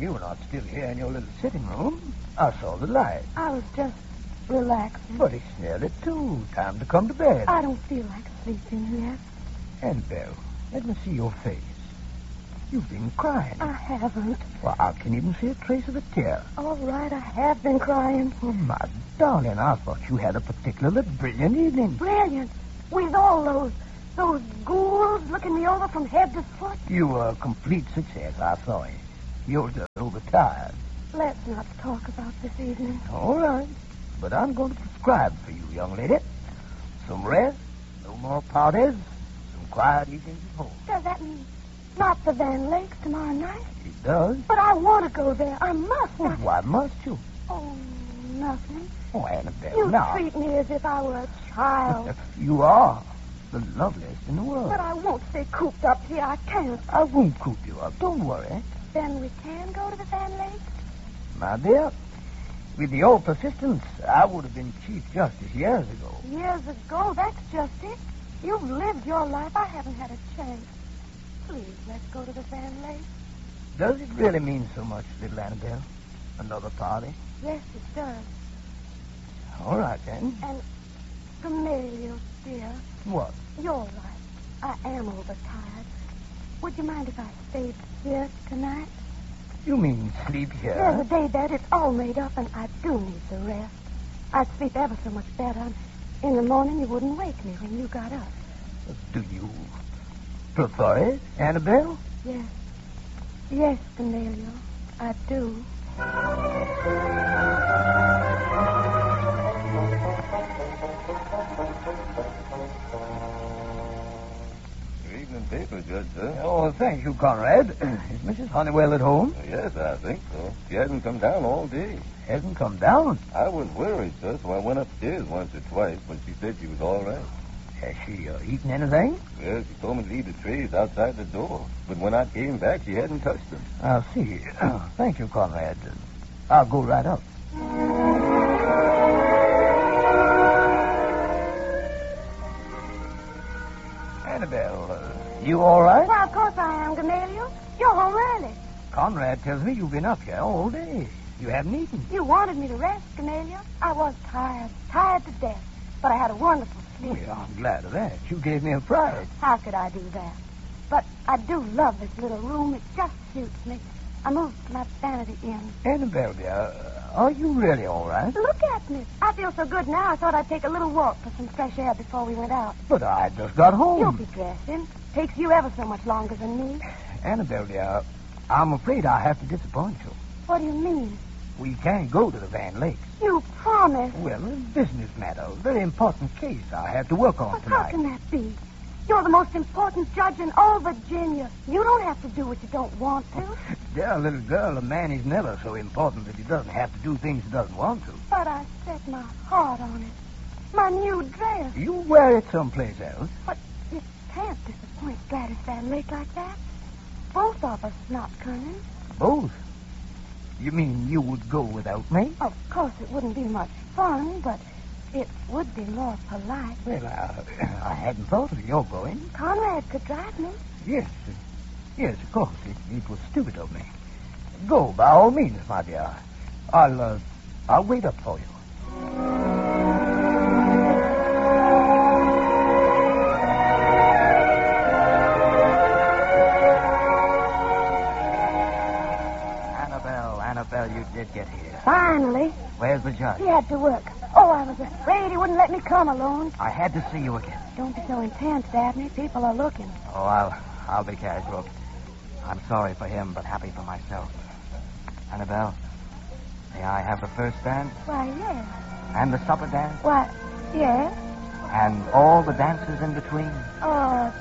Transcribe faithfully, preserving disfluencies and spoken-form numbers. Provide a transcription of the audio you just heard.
you were not still here in your little sitting room, I saw the light. I was just relaxing. But it's nearly two. Time to come to bed. I don't feel like sleeping yet. Annabelle, let me see your face. You've been crying. I haven't. Well, I can even see a trace of a tear. All right, I have been crying. Oh, my darling, I thought you had a particularly brilliant evening. Brilliant. With all those, those ghouls looking me over from head to foot. You were a complete success, I saw it. You're just overtired. Let's not talk about this evening. All right. But I'm going to prescribe for you, young lady. Some rest, no more parties, some quiet evenings at home. Does that mean not the Van Lakes tomorrow night? It does. But I want to go there. I must. Well, I... why must you? Oh, nothing. Oh, Annabelle, You now. treat me as if I were a child. You are the loveliest in the world. But I won't stay cooped up here. I can't. I won't coop you up. Don't worry. Then we can go to the Van Lakes? My dear, with your persistence, I would have been Chief Justice years ago. Years ago, that's just it. You've lived your life. I haven't had a chance. Please, let's go to the Van Lakes. Does it really mean so much, little Annabelle? Another party? Yes, it does. All right, then. And, Gamaliel, dear, What? you're right. I am overtired. Would you mind if I stayed here tonight? You mean sleep here? There's a day that it's all made up, and I do need the rest. I'd sleep ever so much better. And in the morning, you wouldn't wake me when you got up. Do you prefer it, Annabelle? Yes. Yes, Gamaliel, I do. Your evening paper, Judge, sir. Oh, thank you, Conrad. Is Missus Honeywell at home? Yes, I think so. She hasn't come down all day. Hasn't come down. I was worried, sir, so I went upstairs once or twice, but she said she was all right. Has she uh, eaten anything? Well, she told me to leave the trays outside the door, but when I came back, she hadn't touched them. I'll see. Thank you, Conrad. I'll go right up. Annabelle, uh, you all right? Why, of course I am, Gamaliel. You're home early. Conrad tells me you've been up here all day. You haven't eaten. You wanted me to rest, Gamaliel. I was tired, tired to death. But I had a wonderful sleep. Well, I'm glad of that. You gave me a fright. How could I do that? But I do love this little room. It just suits me. I moved my vanity in. Annabelle, dear, are you really all right? Look at me. I feel so good now, I thought I'd take a little walk for some fresh air before we went out. But I just got home. You'll be dressing. Takes you ever so much longer than me. Annabelle, dear, I'm afraid I have to disappoint you. What do you mean? We can't go to the Van Lakes. You promised. Well, a business matter. A very important case I have to work on But tonight. how can that be? You're the most important judge in all Virginia. You don't have to do what you don't want to. Dear little girl, a man is never so important that he doesn't have to do things he doesn't want to. But I set my heart on it. My new dress. You wear it someplace else. But you can't disappoint Gladys Van Lake like that. Both of us not coming. Both? You mean you would go without me? Of course, it wouldn't be much fun, but it would be more polite. Well, I, I hadn't thought of your going. Conrad could drive me. Yes. Yes, of course. It, it was stupid of me. Go, by all means, my dear. I'll, uh, I'll wait up for you. Annabelle, you did get here. Finally. Where's the judge? He had to work. Oh, I was afraid he wouldn't let me come alone. I had to see you again. Don't be so intense, Dabney. People are looking. Oh, I'll, I'll be casual. I'm sorry for him, but happy for myself. Annabelle, may I have the first dance? Why, yes. And the supper dance? Why, yes. And all the dances in between? Oh,